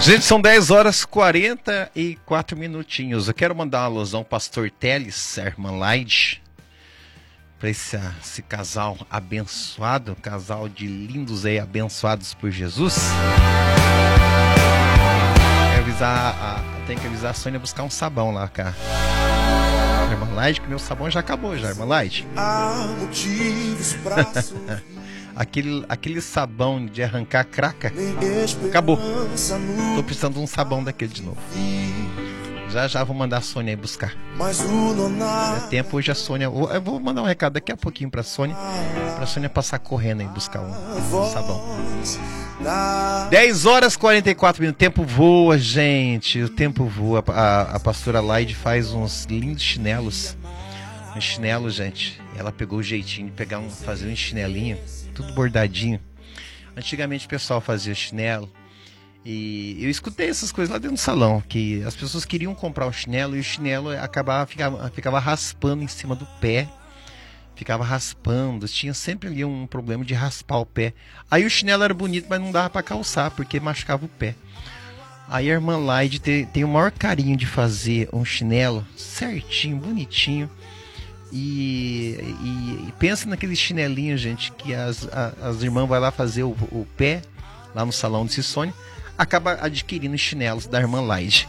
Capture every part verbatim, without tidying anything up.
Gente, são dez horas e quarenta e quatro minutinhos. Eu quero mandar uma alusão ao pastor Teles, a irmã Laide, para esse, esse casal abençoado, casal de lindos aí, abençoados por Jesus. Quero avisar a, tem que avisar a Sônia buscar um sabão lá, cara. A irmã Laide, que meu sabão já acabou já, irmã Laide. Há motivos pra Aquele, aquele sabão de arrancar craca acabou. Tô precisando de um sabão daquele de novo. Já já vou mandar a Sônia aí buscar. É tempo hoje a Sônia. Eu vou mandar um recado daqui a pouquinho pra Sônia, pra Sônia passar correndo aí buscar um, um sabão. dez horas e quarenta e quatro minutos. O tempo voa, gente. O tempo voa. A, a pastora Laide faz uns lindos chinelos. Um chinelo, gente. Ela pegou o jeitinho de pegar um, fazer um chinelinho. Tudo bordadinho. Antigamente o pessoal fazia chinelo. E eu escutei essas coisas lá dentro do salão. Que as pessoas queriam comprar o chinelo. E o chinelo acabava, ficava, ficava raspando em cima do pé. Ficava raspando. Tinha sempre ali um problema de raspar o pé. Aí o chinelo era bonito, mas não dava para calçar. Porque machucava o pé. Aí a irmã Laide tem, tem o maior carinho de fazer um chinelo certinho, bonitinho. E, e, e pensa naquele chinelinho, gente, que as, a, as irmãs vão lá fazer o, o pé, lá no salão de Cissônia, acaba adquirindo chinelos da irmã Laide.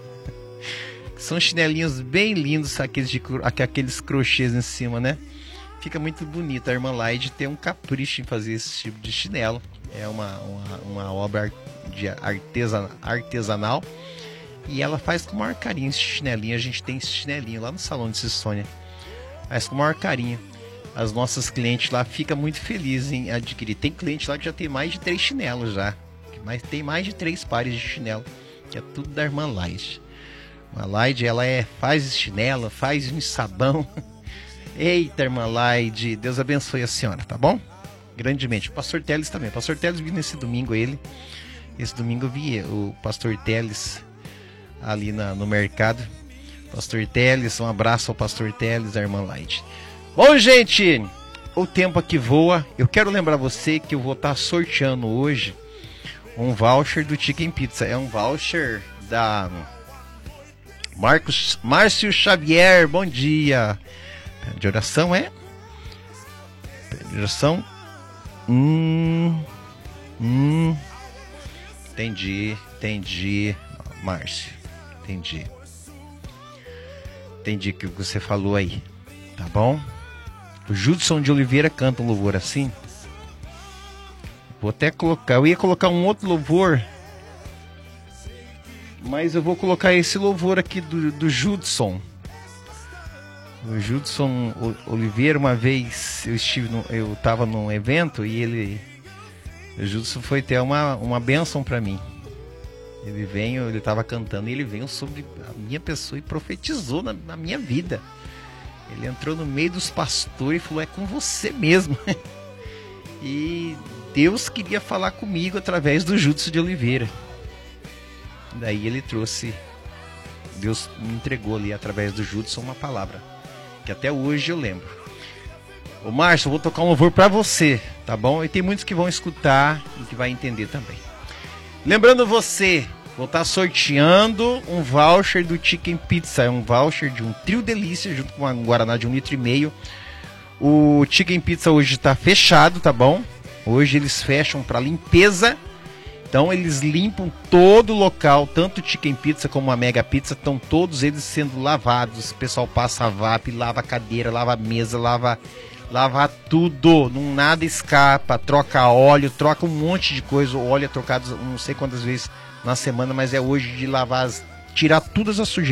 São chinelinhos bem lindos, aqueles, de, aqueles crochês em cima, né? Fica muito bonito. A irmã Laide tem um capricho em fazer esse tipo de chinelo. É uma, uma, uma obra de artesan, artesanal. E ela faz com o maior carinho esse chinelinho. A gente tem esse chinelinho lá no salão de Cissônia. Mas com o maior carinho. As nossas clientes lá ficam muito felizes em adquirir. Tem cliente lá que já tem mais de três chinelos já. Mas tem mais de três pares de chinelo. Que é tudo da irmã Laide. A Laide, ela é, faz esse chinelo, faz um sabão. Eita, irmã Laide, Deus abençoe a senhora, tá bom? Grandemente. O pastor Teles também. O pastor Teles vi nesse domingo ele. Esse domingo eu vi o pastor Teles ali na, no mercado. Pastor Teles, um abraço ao pastor Teles, a irmã Laide. Bom, gente, o tempo aqui voa. Eu quero lembrar você que eu vou estar sorteando hoje um voucher do Chicken Pizza. É um voucher da Marcos, Márcio Xavier. Bom dia. Pede de oração é? Pede de oração. Hum, hum. Entendi, entendi, Márcio. Entendi. Entendi o que você falou aí, tá bom? O Judson de Oliveira canta um louvor assim. Vou até colocar, eu ia colocar um outro louvor, mas eu vou colocar esse louvor aqui do, do Judson. O Judson Oliveira, uma vez eu estive, no, eu estava num evento e ele, o Judson foi ter uma, uma bênção para mim. Ele veio, ele estava cantando e ele veio sobre a minha pessoa e profetizou na, na minha vida. Ele entrou no meio dos pastores e falou, é com você mesmo. E Deus queria falar comigo através do Judson de Oliveira. Daí ele trouxe, Deus me entregou ali através do Judson uma palavra, que até hoje eu lembro. Ô Márcio, eu vou tocar um louvor para você, tá bom? E tem muitos que vão escutar e que vai entender também. Lembrando você, vou estar sorteando um voucher do Chicken Pizza. É um voucher de um trio delícia junto com uma guaraná de um litro e meio. O Chicken Pizza hoje está fechado, tá bom? Hoje eles fecham para limpeza. Então eles limpam todo o local, tanto o Chicken Pizza como a Mega Pizza. Estão todos eles sendo lavados. O pessoal passa a V A P, lava a cadeira, lava a mesa, lava... Lavar tudo, não nada escapa, troca óleo, troca um monte de coisa. O óleo é trocado não sei quantas vezes na semana, mas é hoje de lavar, tirar todas as sujeiras.